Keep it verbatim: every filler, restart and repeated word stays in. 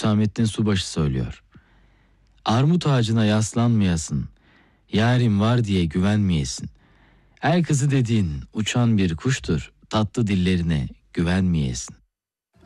Hüsamettin Subaşı söylüyor. Armut ağacına yaslanmayasın, yarim var diye güvenmeyesin. El kızı dediğin uçan bir kuştur, tatlı dillerine güvenmeyesin.